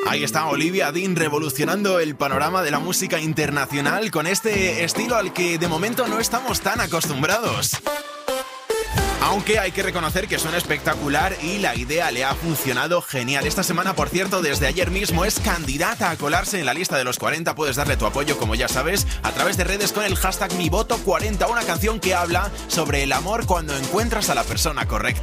Ahí está Olivia Dean revolucionando el panorama de la música internacional con este estilo al que de momento no estamos tan acostumbrados. Aunque hay que reconocer que suena espectacular y la idea le ha funcionado genial. Esta semana, por cierto, desde ayer mismo es candidata a colarse en la lista de los 40. Puedes darle tu apoyo, como ya sabes, a través de redes con el hashtag MiVoto40, una canción que habla sobre el amor cuando encuentras a la persona correcta.